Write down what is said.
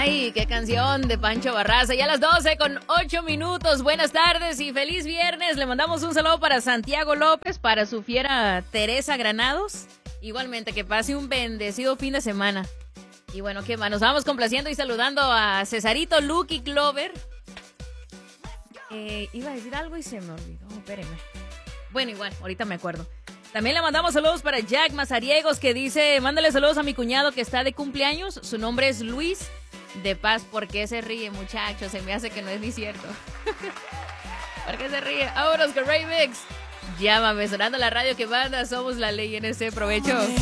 Ay, qué canción de Pancho Barraza. Ya a las 12:08. Buenas tardes y feliz viernes. Le mandamos un saludo para Santiago López, para su fiera Teresa Granados. Igualmente, que pase un bendecido fin de semana. Y bueno, ¿qué más? Nos vamos complaciendo y saludando a Cesarito, Luke y Clover. Iba a decir algo y se me olvidó. Espérenme. Bueno, igual, ahorita me acuerdo. También le mandamos saludos para Jack Mazariegos, que dice, mándale saludos a mi cuñado que está de cumpleaños. Su nombre es Luis de Paz. ¿Por qué se ríe, muchachos? Se me hace que no es ni cierto. ¿Por qué se ríe? Vámonos con Ray Mix. Llámame, sonando la radio que manda. Somos la ley en ese provecho.